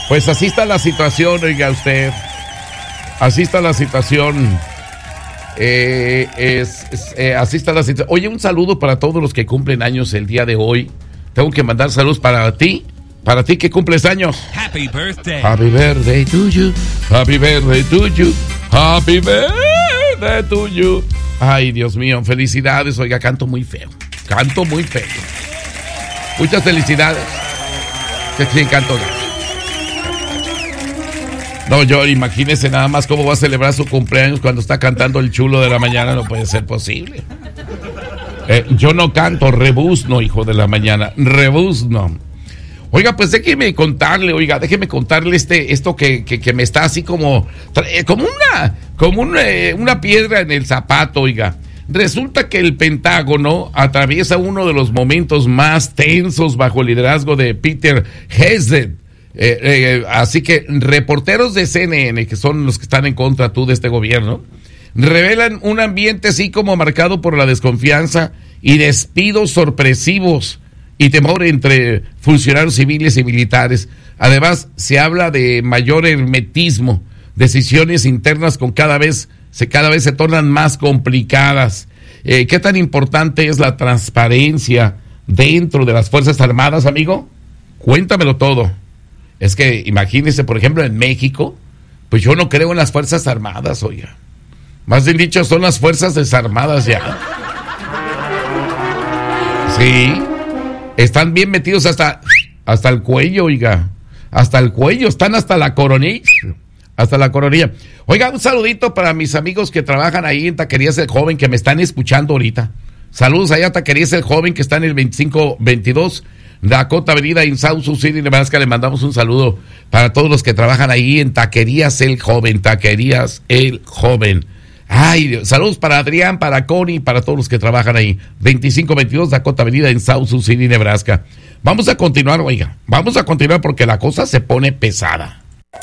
Pues así está la situación, oiga usted. Así está la situación. Así está la situación. Oye, un saludo para todos los que cumplen años el día de hoy. Tengo que mandar saludos para ti que cumples años. Happy birthday. Happy birthday to you. Happy birthday to you. Happy birthday to you. Ay, Dios mío, felicidades. Oiga, canto muy feo. Muchas felicidades. ¿Quién canto? No, yo imagínese nada más cómo va a celebrar su cumpleaños cuando está cantando el chulo de la mañana. No puede ser posible. Yo no canto, rebuzno, hijo de la mañana. Rebuzno. Oiga, pues déjeme contarle esto que me está así como una piedra en el zapato, oiga. Resulta que el Pentágono atraviesa uno de los momentos más tensos bajo el liderazgo de Peter Hegseth. Así que reporteros de CNN, que son los que están en contra de este gobierno, revelan un ambiente así como marcado por la desconfianza y despidos sorpresivos y temor entre funcionarios civiles y militares. Además, se habla de mayor hermetismo, decisiones internas cada vez se tornan más complicadas. ¿Qué tan importante es la transparencia dentro de las Fuerzas Armadas, amigo? Cuéntamelo todo. Es que imagínese, por ejemplo, en México, pues yo no creo en las Fuerzas Armadas, oiga. Más bien dicho, son las Fuerzas Desarmadas ya. Sí. Están bien metidos hasta el cuello, oiga. Hasta el cuello, están hasta la coronilla. Oiga, un saludito para mis amigos que trabajan ahí en Taquerías El Joven, que me están escuchando ahorita. Saludos allá a Taquerías El Joven, que está en el 2522 Dakota Avenida en South Sioux City, Nebraska. Le mandamos un saludo para todos los que trabajan ahí en Taquerías El Joven. Ay, Dios. Saludos para Adrián, para Connie, para todos los que trabajan ahí. 2522 Dakota Avenida en South Sioux City, Nebraska. Vamos a continuar, oiga. Vamos a continuar porque la cosa se pone pesada.